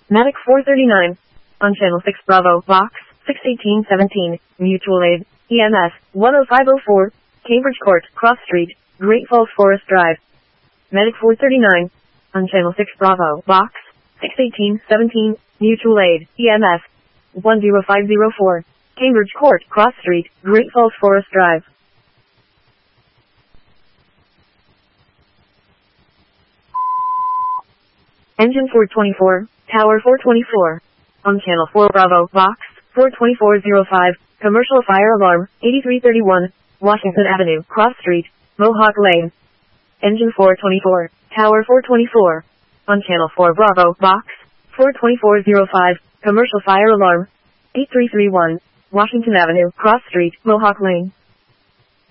Medic 439. On Channel 6 Bravo, Box 61817, Mutual Aid, EMS 10504, Cambridge Court, Cross Street, Great Falls Forest Drive. Medic 439. On Channel 6 Bravo, Box 61817, Mutual Aid, EMS 10504, Cambridge Court, Cross Street, Great Falls Forest Drive. Engine 424, Tower 424. On Channel 4 Bravo, Box 42405, Commercial Fire Alarm, 8331, Washington Avenue, Cross Street, Mohawk Lane. Engine 424, Tower 424. On Channel 4 Bravo, Box 42405, Commercial Fire Alarm, 8331, Washington Avenue, Cross Street, Mohawk Lane.